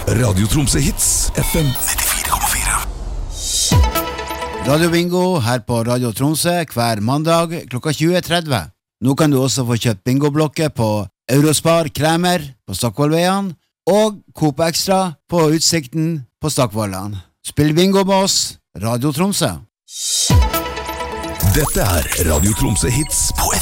Radio Tromsø Hits, FM 94,4. Radio Bingo her på Radio Tromsø hver mandag klokka 20.30. Nå kan du også få kjøpt bingoblokker på Eurospar Kremer på Stockvollveien og Coop Extra på Utsikten på Stockvollan. Spill bingo med oss, Radio Tromsø. Dette Radio Tromsø Hits på